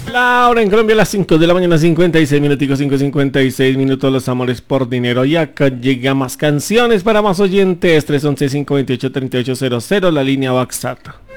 La hora en Colombia a las 5 de la mañana, 56 minuticos, 5:56 los amores por dinero. Y acá llega más canciones para más oyentes. 311-528-3800, la línea WhatsApp.